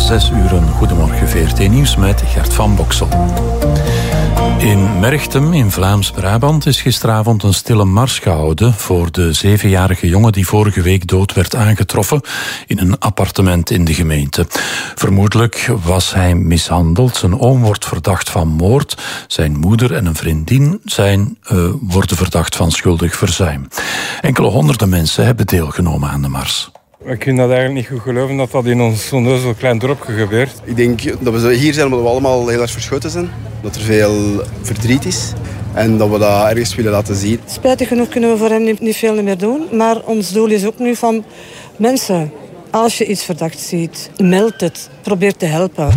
6 uur. Goedemorgen, VRT Nieuws met Gert van Boksel. In Merchtem in Vlaams-Brabant is gisteravond een stille mars gehouden voor de 7-jarige jongen die vorige week dood werd aangetroffen in een appartement in de gemeente. Vermoedelijk was hij mishandeld. Zijn oom wordt verdacht van moord. Zijn moeder en een vriendin worden verdacht van schuldig verzuim. Enkele honderden mensen hebben deelgenomen aan de mars. Ik vind dat eigenlijk niet goed geloven dat dat in ons zo'n klein dorpje gebeurt. Ik denk dat we hier zijn omdat we allemaal heel erg verschoten zijn. Dat er veel verdriet is en dat we dat ergens willen laten zien. Spijtig genoeg kunnen we voor hem niet veel meer doen. Maar ons doel is ook nu van mensen, als je iets verdacht ziet, meld het. Probeer te helpen.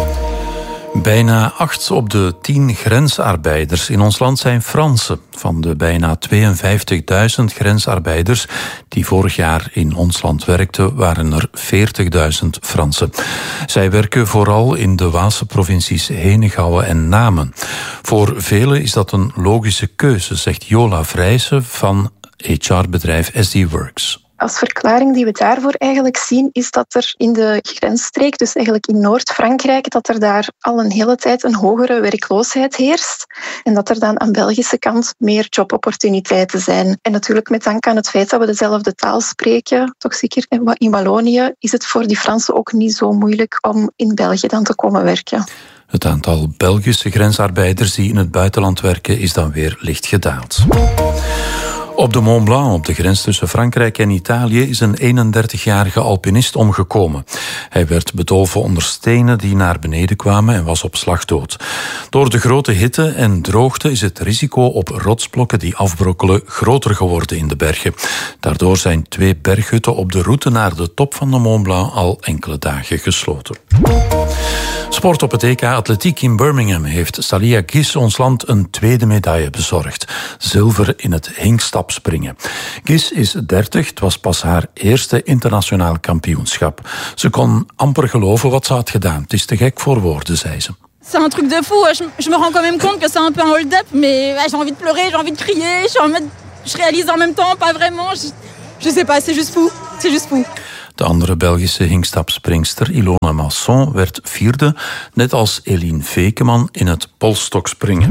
Bijna 8 op de 10 grensarbeiders in ons land zijn Fransen. Van de bijna 52.000 grensarbeiders die vorig jaar in ons land werkten, waren er 40.000 Fransen. Zij werken vooral in de Waalse provincies Henegouwen en Namen. Voor velen is dat een logische keuze, zegt Jola Vrijsen van HR-bedrijf SD Works. Als verklaring die we daarvoor eigenlijk zien, is dat er in de grensstreek, dus eigenlijk in Noord-Frankrijk, dat er daar al een hele tijd een hogere werkloosheid heerst. En dat er dan aan de Belgische kant meer jobopportuniteiten zijn. En natuurlijk met dank aan het feit dat we dezelfde taal spreken, toch zeker in Wallonië, is het voor die Fransen ook niet zo moeilijk om in België dan te komen werken. Het aantal Belgische grensarbeiders die in het buitenland werken is dan weer licht gedaald. Op de Mont Blanc, op de grens tussen Frankrijk en Italië, is een 31-jarige alpinist omgekomen. Hij werd bedolven onder stenen die naar beneden kwamen en was op slag dood. Door de grote hitte en droogte is het risico op rotsblokken die afbrokkelen groter geworden in de bergen. Daardoor zijn 2 berghutten op de route naar de top van de Mont Blanc al enkele dagen gesloten. Sport op het EK Atletiek in Birmingham heeft Salia Gis ons land een tweede medaille bezorgd. Zilver in het hinkstapspringen. Gis is 30, het was pas haar eerste internationaal kampioenschap. Ze kon amper geloven wat ze had gedaan. Het is te gek voor woorden, zei ze. C'est un truc de fou. Je me rends quand même compte que c'est un peu un hold-up, mais j'ai envie de pleurer, j'ai envie de crier, je réalise en même temps, pas vraiment. Je sais pas, c'est juste fou. C'est juste fou. De andere Belgische hinkstapspringster Ilona Masson werd 4e, net als Eline Vekeman in het polstokspringen.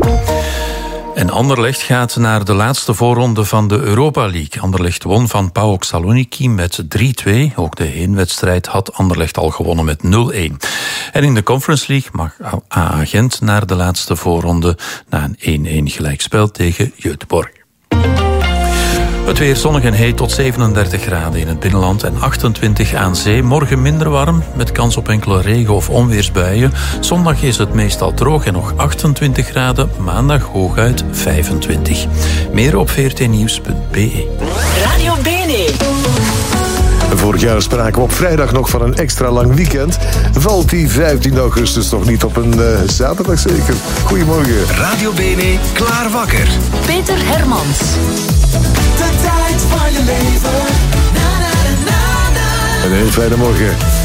En Anderlecht gaat naar de laatste voorronde van de Europa League. Anderlecht won van PAOK Saloniki met 3-2. Ook de heenwedstrijd had Anderlecht al gewonnen met 0-1. En in de Conference League mag AA Gent naar de laatste voorronde na een 1-1 gelijkspel tegen Göteborg. Het weer zonnig en heet tot 37 graden in het binnenland en 28 aan zee. Morgen minder warm, met kans op enkele regen- of onweersbuien. Zondag is het meestal droog en nog 28 graden. Maandag hooguit 25. Meer op vrtnieuws.be. Radio Bene. Vorig jaar spraken we op vrijdag nog van een extra lang weekend. Valt die 15 augustus nog niet op een zaterdag zeker? Goedemorgen. Radio Bene, klaar wakker. Peter Hermans. De tijd van je leven. Een hele fijne morgen.